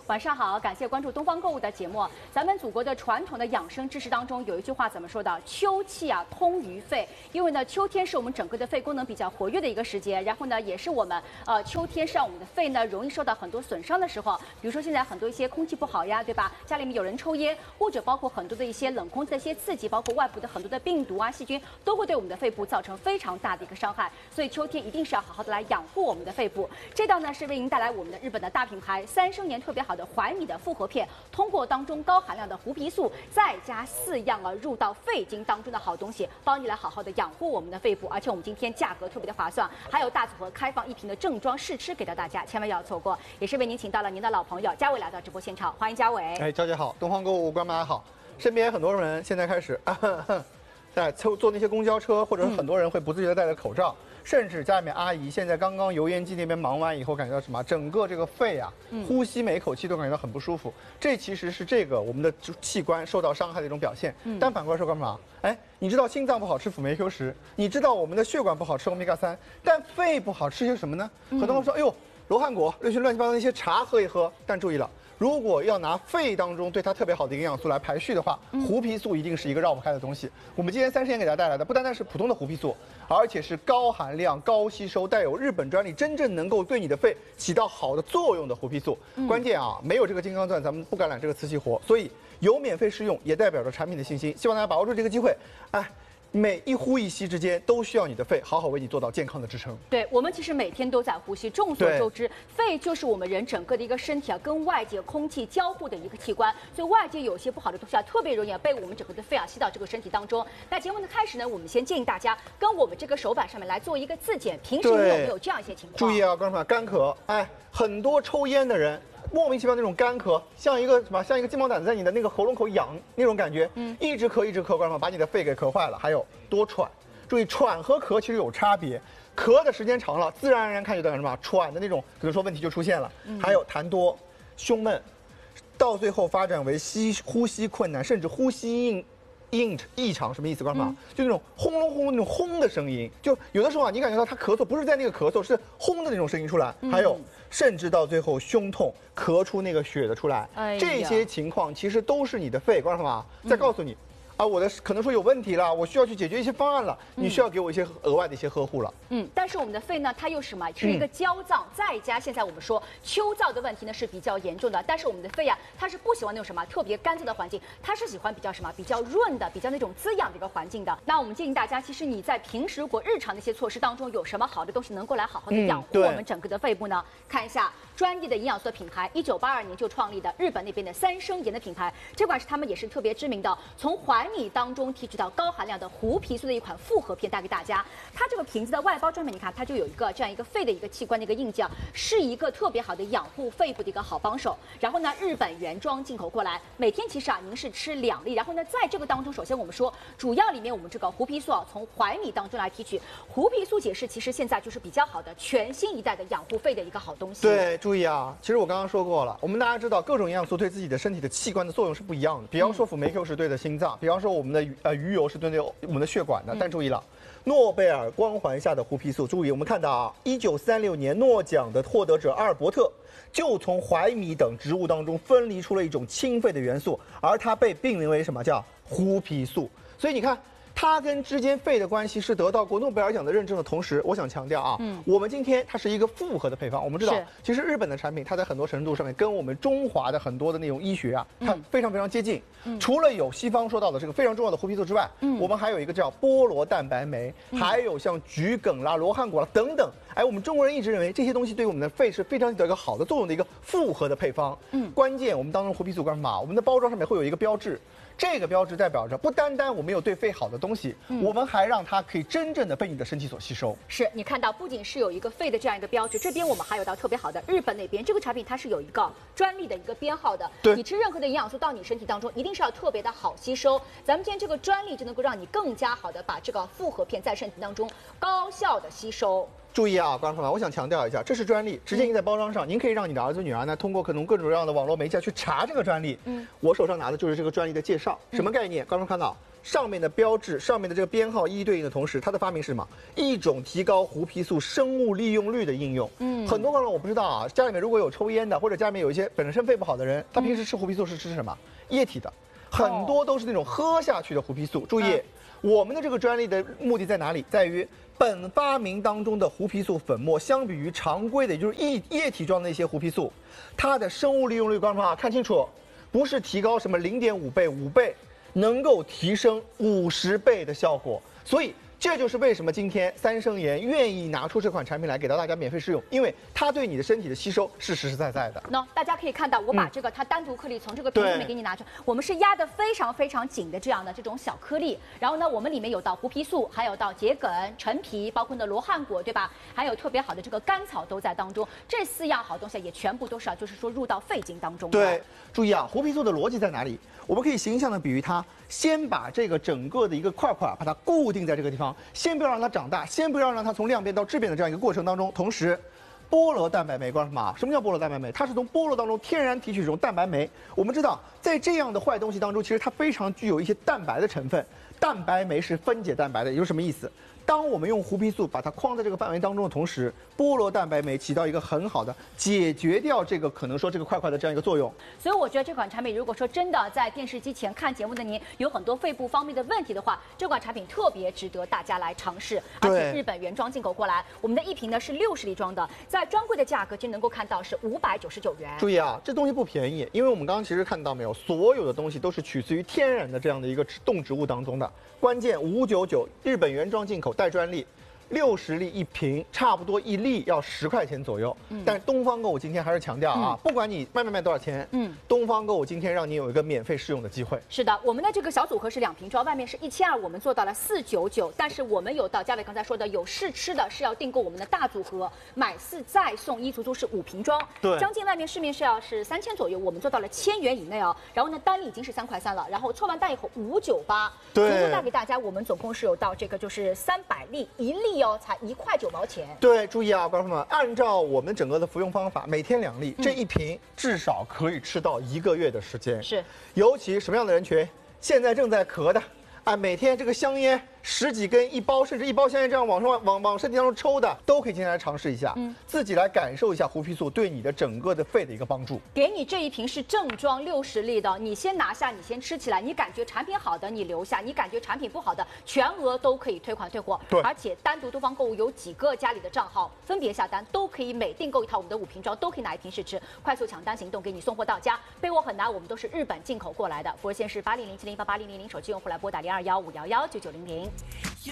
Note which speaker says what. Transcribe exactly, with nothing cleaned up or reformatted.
Speaker 1: 晚上好，感谢关注东方购物的节目。咱们祖国的传统的养生知识当中有一句话怎么说的？秋气啊，通于肺。因为呢，秋天是我们整个的肺功能比较活跃的一个时节，然后呢，也是我们呃秋天是让我们的肺呢容易受到很多损伤的时候。比如说现在很多一些空气不好呀，对吧？家里面有人抽烟，或者包括很多的一些冷空气的一些刺激，包括外部的很多的病毒啊、细菌，都会对我们的肺部造成非常大的一个伤害。所以秋天一定是要好好的来养护我们的肺部。这道呢是为您带来我们的日本的大品牌三生研特别好的怀米的复活片，通过当中高含量的胡皮素，再加四样啊入到肺经当中的好东西，帮你来好好的养护我们的肺部。而且我们今天价格特别的划算，还有大组合开放一瓶的正装试吃给到大家，千万要错过。也是为您请到了您的老朋友嘉伟来到直播现场，欢迎嘉伟。
Speaker 2: 哎，娇姐好，东方购物观众们好。身边很多人现在开始啊呵呵在坐坐那些公交车，或者是很多人会不自觉的戴着口罩。嗯，甚至家里面阿姨现在刚刚油烟机那边忙完以后，感觉到什么？整个这个肺啊，呼吸每一口气都感觉到很不舒服。这其实是这个我们的器官受到伤害的一种表现。嗯，但反过来说干嘛？哎，你知道心脏不好吃辅酶 Q 十，你知道我们的血管不好吃欧米伽三，但肺不好吃些什么呢？很多人说，哎呦，罗汉果、这些乱七八糟的一些茶喝一喝，但注意了。如果要拿肺当中对它特别好的营养素来排序的话，胡皮素一定是一个绕不开的东西。我们今天三生研给大家带来的不单单是普通的胡皮素，而且是高含量、高吸收、带有日本专利、真正能够对你的肺起到好的作用的胡皮素。关键啊，没有这个金刚钻，咱们不敢揽这个瓷器活。所以有免费试用，也代表着产品的信心。希望大家把握住这个机会，哎。每一呼一吸之间都需要你的肺好好为你做到健康的支撑。
Speaker 1: 对，我们其实每天都在呼吸。众所周知，肺就是我们人整个的一个身体啊，跟外界空气交互的一个器官。所以外界有些不好的东西啊，特别容易被我们整个的肺啊吸到这个身体当中。那节目的开始呢，我们先建议大家跟我们这个手板上面来做一个自检。平时你有没有这样一些情况？
Speaker 2: 注意啊，观众朋友，干咳，哎，很多抽烟的人。莫名其妙那种干咳，像一个什么，像一个鸡毛掸子在你的那个喉咙口痒那种感觉，嗯，一直咳一直咳，观众把你的肺给咳坏了。还有多喘，注意喘和咳其实有差别，咳的时间长了，自然而然看觉到什么喘的那种，可能说问题就出现了。嗯、还有痰多、胸闷，到最后发展为吸呼吸困难，甚至呼吸应。异异常什么意思？干嘛？就那种轰隆轰隆那种轰的声音，就有的时候啊，你感觉到他咳嗽不是在那个咳嗽，是轰的那种声音出来。还有，甚至到最后胸痛，咳出那个血的出来，这些情况其实都是你的肺，观众朋友在告诉你。啊，我的可能说有问题了，我需要去解决一些方案了，你需要给我一些额外的一些呵护了。
Speaker 1: 嗯，但是我们的肺呢，它又是什么？是一个焦脏，嗯、再加现在我们说秋燥的问题呢是比较严重的。但是我们的肺啊，它是不喜欢那种什么特别干燥的环境，它是喜欢比较什么比较润的、比较那种滋养的一个环境的。那我们建议大家，其实你在平时如果日常的一些措施当中，有什么好的东西能够来好好的养护我们整个的肺部呢？嗯、看一下专业的营养素的品牌，一九八二年就创立的日本那边的三生研的品牌，这款是他们也是特别知名的，从怀米当中提取到高含量的胡皮素的一款复合片带给大家。它这个瓶子的外包装面，你看它就有一个这样一个肺的一个器官的一个印记，是一个特别好的养护肺部的一个好帮手。然后呢，日本原装进口过来，每天其实啊您是吃两粒。然后呢，在这个当中，首先我们说主要里面我们这个胡皮素啊，从怀米当中来提取。胡皮素解释其实现在就是比较好的全新一代的养护肺的一个好东西。
Speaker 2: 对，注意啊，其实我刚刚说过了，我们大家知道各种营养素对自己的身体的器官的作用是不一样的。比方说辅酶 Q 是对的心脏，比方说我们的呃鱼油是对的我们的血管的。但注意了，诺贝尔光环下的胡皮素，注意我们看到啊，一九三六年诺奖的获得者阿尔伯特就从怀米等植物当中分离出了一种清肺的元素，而它被命名为什么叫胡皮素。所以你看。它跟之间肺的关系是得到过诺贝尔奖的认证的同时，我想强调啊，嗯，我们今天它是一个复合的配方。我们知道，其实日本的产品，它在很多程度上面跟我们中华的很多的那种医学啊，它非常非常接近。嗯、除了有西方说到的这个非常重要的胡皮素之外，嗯，我们还有一个叫菠萝蛋白酶，嗯、还有像桔梗啦、罗汉果啦等等。哎，我们中国人一直认为这些东西对我们的肺是非常有一个好的作用的一个复合的配方。嗯，关键我们当中胡皮素干嘛？我们的包装上面会有一个标志。这个标志代表着不单单我们有对肺好的东西，嗯、我们还让它可以真正的被你的身体所吸收。
Speaker 1: 是你看到，不仅是有一个肺的这样一个标志，这边我们还有到特别好的日本那边这个产品，它是有一个专利的一个编号的。
Speaker 2: 对，
Speaker 1: 你吃任何的营养素到你身体当中，一定是要特别的好吸收。咱们今天这个专利就能够让你更加好的把这个复合片在身体当中高效的吸收。
Speaker 2: 注意啊，观众朋友们，我想强调一下，这是专利，直接印在包装上，您可以让你的儿子女儿呢，通过可能各种各样的网络媒介去查这个专利。嗯，我手上拿的就是这个专利的介绍，什么概念？观众看到上面的标志，上面的这个编号一一对应的同时，它的发明是什么？一种提高胡皮素生物利用率的应用。嗯，很多观众我不知道啊，家里面如果有抽烟的，或者家里面有一些本身肺不好的人，他平时吃胡皮素是吃什么？液体的，很多都是那种喝下去的胡皮素。注意。我们的这个专利的目的在哪里？在于本发明当中的胡皮素粉末，相比于常规的，也就是液液体状的一些胡皮素，它的生物利用率，观众朋友看清楚，不是提高什么零点五倍、五倍，能够提升五十倍的效果。所以这就是为什么今天三生研愿意拿出这款产品来给到大家免费试用，因为它对你的身体的吸收是实实在在的。
Speaker 1: 那大家可以看到，我把这个它单独颗粒从这个瓶子里面给你拿出来，我们是压得非常非常紧的这样的这种小颗粒。然后呢，我们里面有到胡皮素，还有到桔梗、陈皮，包括呢罗汉果，对吧？还有特别好的这个甘草都在当中。这四样好东西也全部都是啊，就是说入到肺经当中。
Speaker 2: 对，注意啊，胡皮素的逻辑在哪里？我们可以形象的比喻它，先把这个整个的一个块块把它固定在这个地方，先不要让它长大，先不要让它从量变到质变的这样一个过程当中。同时，菠萝蛋白酶，观众朋友们，什么叫菠萝蛋白酶？它是从菠萝当中天然提取这种蛋白酶。我们知道，在这样的坏东西当中，其实它非常具有一些蛋白的成分。蛋白酶是分解蛋白的，也就是什么意思？当我们用胡皮素把它框在这个范围当中的同时，菠萝蛋白酶起到一个很好的解决掉这个可能说这个块块的这样一个作用。
Speaker 1: 所以我觉得这款产品，如果说真的在电视机前看节目的您有很多肺部方面的问题的话，这款产品特别值得大家来尝试。而且日本原装进口过来，我们的一瓶呢是六十粒装的，在专柜的价格就能够看到是五百九十九元。
Speaker 2: 注意啊，这东西不便宜，因为我们刚刚其实看到没有，所有的东西都是取自于天然的这样的一个动植物当中的。关键五九九，日本原装进口带专利。六十粒一瓶，差不多一粒要十块钱左右。嗯，但东方购物今天还是强调啊，嗯、不管你卖卖卖多少钱，嗯，东方购物今天让你有一个免费试用的机会。
Speaker 1: 是的，我们的这个小组合是两瓶装，外面是一千二，我们做到了四九九。但是我们有到嘉伟刚才说的，有试吃的是要订购我们的大组合，买四再送一，足足是五瓶装。
Speaker 2: 对，
Speaker 1: 将近外面市面是要是三千左右，我们做到了千元以内哦。然后呢，单粒已经是三块三了，然后凑完单以后五九八，
Speaker 2: 对，
Speaker 1: 足足带给大家，我们总共是有到这个就是三百粒，一粒哦才一块九毛钱。
Speaker 2: 对，注意啊，观众们，按照我们整个的服用方法，每天两粒，嗯、这一瓶至少可以吃到一个月的时间。
Speaker 1: 是，
Speaker 2: 尤其什么样的人群？现在正在咳的，啊，每天这个香烟十几根一包，甚至一包香烟这样往上往往身体当中抽的，都可以今天来尝试一下，嗯，自己来感受一下胡皮素对你的整个的肺的一个帮助。
Speaker 1: 给你这一瓶是正装六十粒的，你先拿下，你先吃起来，你感觉产品好的你留下，你感觉产品不好的全额都可以退款退货。
Speaker 2: 对，
Speaker 1: 而且单独东方购物有几个家里的账号分别下单，都可以每订购一套我们的五瓶装，都可以拿一瓶试吃，快速抢单行动给你送货到家。备货很难，我们都是日本进口过来的。佛县市八零零七零八八零零零手机用户来拨打零二幺五幺幺九九零零。